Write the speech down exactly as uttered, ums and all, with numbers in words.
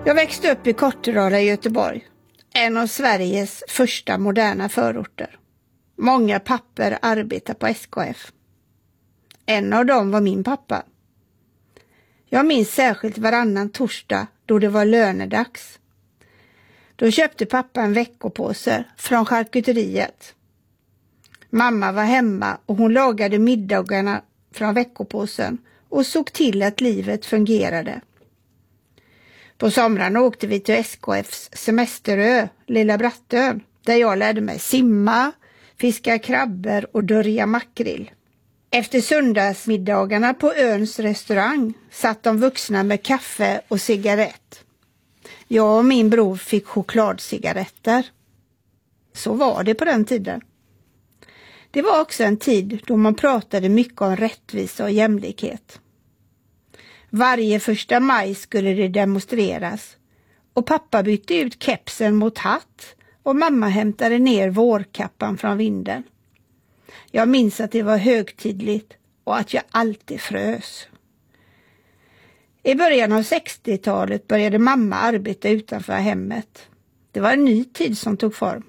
Jag växte upp i Kortedala i Göteborg, en av Sveriges första moderna förorter. Många pappor arbetar på S K F. En av dem var min pappa. Jag minns särskilt varannan torsdag då det var lönedags. Då köpte pappa en veckopåse från charkuteriet. Mamma var hemma och hon lagade middagarna från veckopåsen och såg till att livet fungerade. På somrarna åkte vi till S K F:s semesterö, Lilla Brattön, där jag lärde mig simma, fiska krabbor och dörja makrill. Efter söndagsmiddagarna på öns restaurang satt de vuxna med kaffe och cigarett. Jag och min bror fick chokladcigaretter. Så var det på den tiden. Det var också en tid då man pratade mycket om rättvisa och jämlikhet. Varje första maj skulle det demonstreras och pappa bytte ut kepsen mot hatt och mamma hämtade ner vårkappan från vinden. Jag minns att det var högtidligt och att jag alltid frös. I början av sextiotalet började mamma arbeta utanför hemmet. Det var en ny tid som tog form.